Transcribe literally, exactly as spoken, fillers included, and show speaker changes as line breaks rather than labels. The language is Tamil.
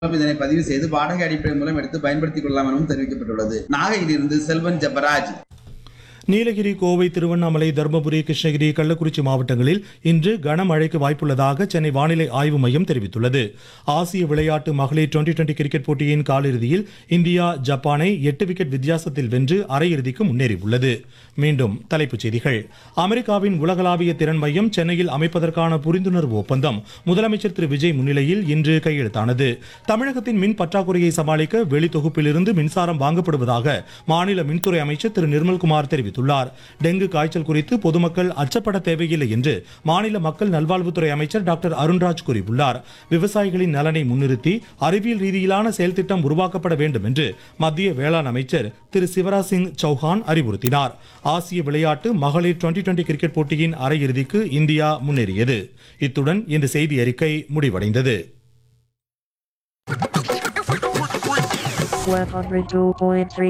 இதனை பதிவு செய்து வாடகை அடிப்படை மூலம் எடுத்து பயன்படுத்திக் கொள்ளலாம் எனவும் தெரிவிக்கப்பட்டுள்ளது. நாகையிலிருந்து செல்வன் ஜெபராஜ்.
நீலகிரி, கோவை, திருவண்ணாமலை, தருமபுரி, கிருஷ்ணகிரி, கள்ளக்குறிச்சி மாவட்டங்களில் இன்று கனமழைக்கு வாய்ப்புள்ளதாக சென்னை வானிலை ஆய்வு மையம் தெரிவித்துள்ளது. ஆசிய விளையாட்டு மகளிர் டுவெண்டி டுவெண்டி கிரிக்கெட் போட்டியின் காலிறுதியில் இந்தியா ஜப்பானை எட்டு விக்கெட் வித்தியாசத்தில் வென்று அரையிறுதிக்கு முன்னேறியுள்ளது. மீண்டும் தலைப்புச் செய்திகள். அமெரிக்காவின் உலகளாவிய திறன் மையம் சென்னையில் அமைப்பதற்கான புரிந்துணர்வு ஒப்பந்தம் முதலமைச்சர் திரு விஜய் முன்னிலையில் இன்று கையெழுத்தானது. தமிழகத்தின் மின் பற்றாக்குறையை சமாளிக்க வெளித்தொகுப்பிலிருந்து மின்சாரம் வாங்கப்படுவதாக மாநில மின்துறை அமைச்சர் திரு நிர்மல்குமார் தெரிவித்தார். டெங்கு காய்ச்சல் குறித்து பொதுமக்கள் அச்சப்பட தேவையில்லை என்று மாநில மக்கள் நல்வாழ்வுத்துறை அமைச்சர் டாக்டர் அருண்ராஜ் கூறியுள்ளார். விவசாயிகளின் நலனை முன்னிறுத்தி அறிவியல் ரீதியிலான செயல்திட்டம் உருவாக்கப்பட வேண்டும் என்று மத்திய வேளாண் அமைச்சர் திரு சிவராஜ் சிங் சௌஹான் அறிவுறுத்தினார். ஆசிய விளையாட்டு மகளிர் டுவெண்டி டுவெண்டி கிரிக்கெட் போட்டியின் அரையிறுதிக்கு இந்தியா முன்னேறியது. இத்துடன் இந்த செய்தி அறிக்கை முடிவடைந்தது.
one oh two point three